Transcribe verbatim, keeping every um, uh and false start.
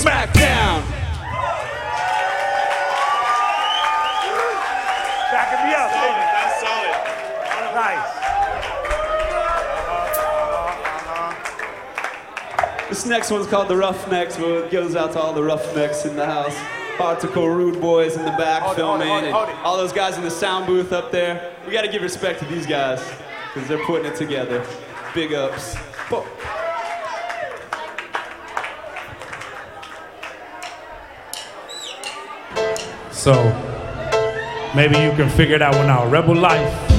Smackdown. Backing me up. Solid, that's solid. Nice. This next one's called The Roughnecks. Well, it goes out to all the roughnecks in the house. Hardcore rude boys in the back Hold it, filming, hold it, hold it, hold and it. all those guys in the sound booth up there. We gotta give respect to these guys, because they're putting it together. Big ups. Whoa. So maybe you can figure that one out. Rebel Life.